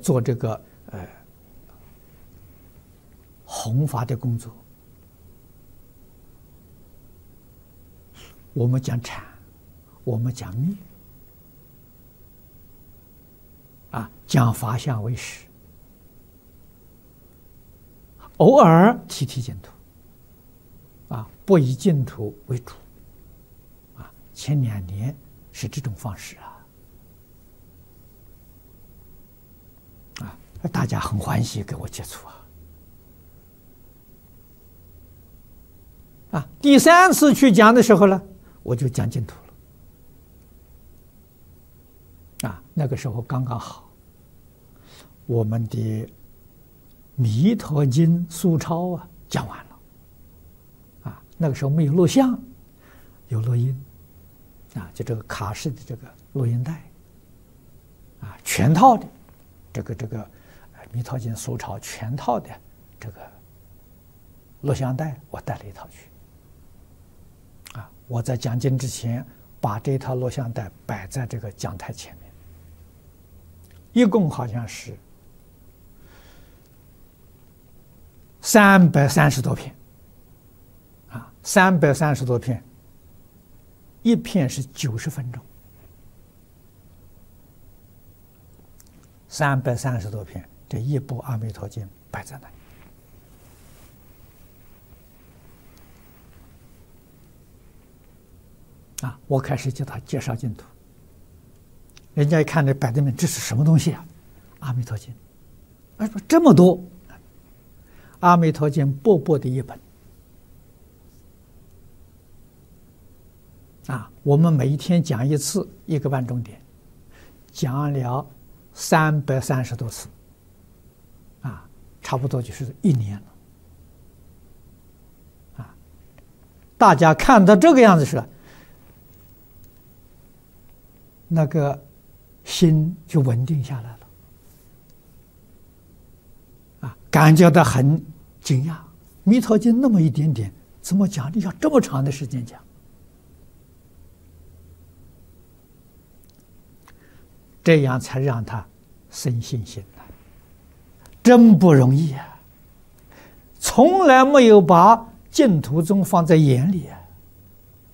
做这个弘法的工作，我们讲禅，我们讲密，讲法相为实，偶尔提净土，不以净土为主，前2年是这种方式大家很欢喜跟我接触第3次去讲的时候呢，我就讲净土了那个时候刚刚好，我们的《弥陀经》疏钞讲完了那个时候没有录像，有录音就这个卡式的这个录音带全套的这个《弥陀经》疏钞全套的这个录像带，我带了一套去我在讲经之前把这套录像带摆在这个讲台前面，一共好像是330多片330多片，一片是90分钟，330多片，这一部《阿弥陀经》摆在那里我开始叫他介绍净土，人家一看这摆在那边，这是什么东西阿弥陀经，说这么多，阿弥陀经薄薄的一本我们每一天讲一次，1个半钟点，讲了330多次差不多就是1年了大家看到这个样子是那个心就稳定下来了感觉到很惊讶，弥陀经那么一点点，怎么讲？你要这么长的时间讲？这样才让他生信心真不容易从来没有把净土宗放在眼里